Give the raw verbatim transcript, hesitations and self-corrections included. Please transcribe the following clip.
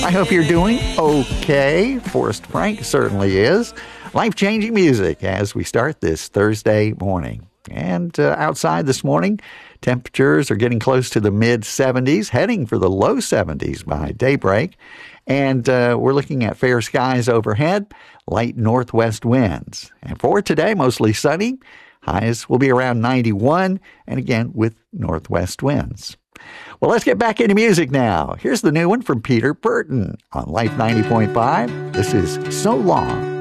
I hope you're doing okay. Forrest Frank certainly is. Life-changing music as we start this Thursday morning. And uh, outside this morning, temperatures are getting close to the mid seventies, heading for the low seventies by daybreak. And uh, we're looking at fair skies overhead, light northwest winds. And for today, mostly sunny. Highs will be around ninety-one, and again with northwest winds. Well, let's get back into music now. Here's the new one from Peter Burton on Life ninety point five. This is So Long.